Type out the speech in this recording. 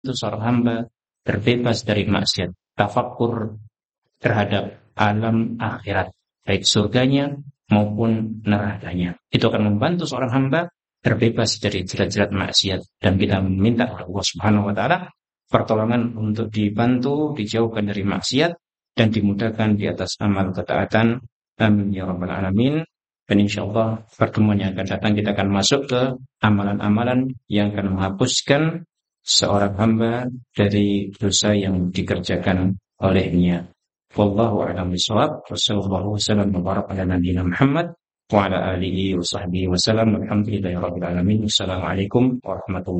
seorang hamba terbebas dari maksiat, tafakkur terhadap alam akhirat, baik surganya maupun nerakanya. Itu akan membantu seorang hamba terbebas dari jerat-jerat maksiat, dan kita meminta kepada Allah Subhanahu wa taala pertolongan untuk dibantu dijauhkan dari maksiat dan dimudahkan di atas amal ketaatan. Amin ya rabbal alamin. Dan insyaallah pertemuan yang akan datang kita akan masuk ke amalan-amalan yang akan menghapuskan seorang hamba dari dosa yang dikerjakan olehnya. Wallahu a'lam bishawab. Wassallallahu wasallam wa baraka ala nabiyyina Muhammad wa ala alihi wa sahbihi wasallam. Walhamdulillahirabbil alamin. Wassalamualaikum warahmatullahi